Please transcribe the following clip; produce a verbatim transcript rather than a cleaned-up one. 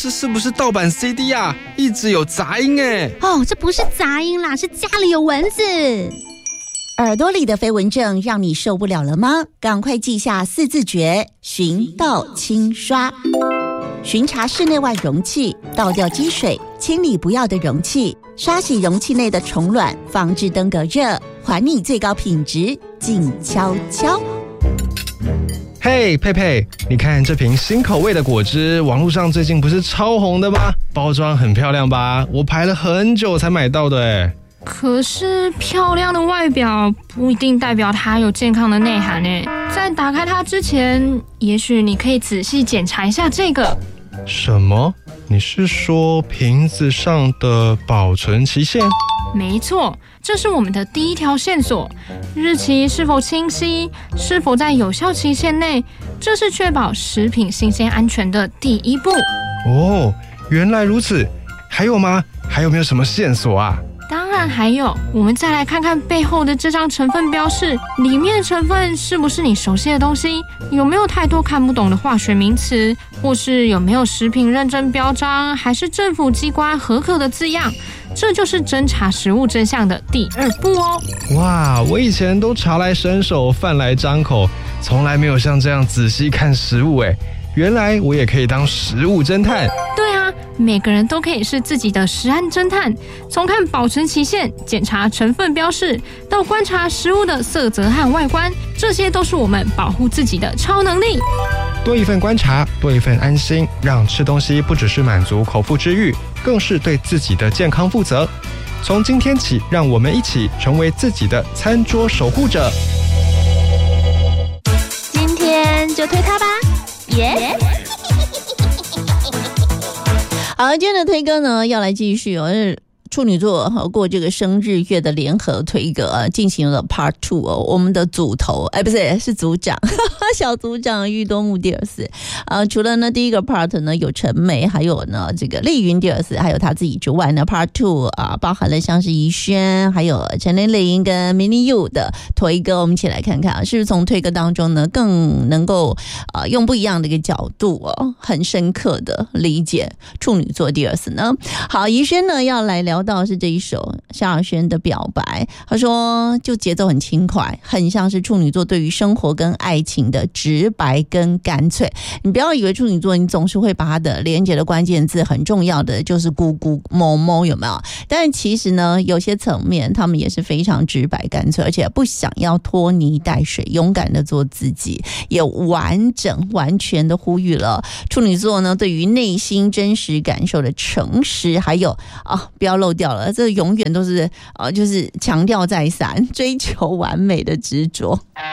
这是不是盗版 C D 啊？一直有杂音哎！ 哦，这不是杂音啦，是家里有蚊子。 耳朵里的飞蚊症让你受不了了吗？赶快记下四字诀：寻倒清刷。巡查室内外容器，倒掉积水，清理不要的容器，刷洗容器内的虫卵，防治登革热，还你最高品质，静悄悄。 嘿，佩佩，你看这瓶新口味的果汁，网络上最近不是超红的吗？包装很漂亮吧？我排了很久才买到的哎。 可是漂亮的外表不一定代表它有健康的内涵诶。在打开它之前，也许你可以仔细检查一下这个。 什么？你是说瓶子上的保存期限？ 没错，这是我们的第一条线索。日期是否清晰，是否在有效期限内，这是确保食品新鲜安全的第一步。 哦，原来如此。还有吗？还有没有什么线索啊？ 当然还有，我们再来看看背后的这张成分标示，里面的成分是不是你熟悉的东西？有没有太多看不懂的化学名词？或是有没有食品认证标章，还是政府机关核可的字样？这就是侦查食物真相的第二步哦。 哇，我以前都茶来伸手，饭来张口，从来没有像这样仔细看食物哎。原来我也可以当食物侦探。 对啊，每个人都可以是自己的食安侦探，从看保存期限、检查成分标示，到观察食物的色泽和外观，这些都是我们保护自己的超能力。 多一份观察，多一份安心，让吃东西不只是满足口腹之欲，更是对自己的健康负责。从今天起，让我们一起成为自己的餐桌守护者。 今天就推它吧，耶、yeah! 好，今天的推歌呢，要来继续哦。处女座过这个生日月的联合推歌啊，进行了 Part Two 哦。我们的组头，哎，不是，是组长，小组长玉多木第尔斯啊。除了呢第一个 Part 呢有陈美，还有呢这个丽云第尔斯，还有他自己之外呢 Part Two 啊，包含了像是怡萱，还有陈玲玲跟 Mini You 的推歌。我们一起来看看啊，是不是从推歌当中呢更能够啊用不一样的一个角度哦，很深刻的理解处女座第二斯呢。好，怡萱呢要来聊到是这一首萧亚轩的表白，他说就节奏很轻快，很像是处女座对于生活跟爱情的直白跟干脆。你不要以为处女座你总是会把它的连结的关键字很重要的就是咕咕某某有没有？但其实呢有些层面他们也是非常直白干脆，而且不想要拖泥带水，勇敢的做自己，也完整完全的呼吁了处女座呢对于内心真实感受的诚实，还有啊不要漏掉了，这永远都是呃，就是强调再三追求完美的执着。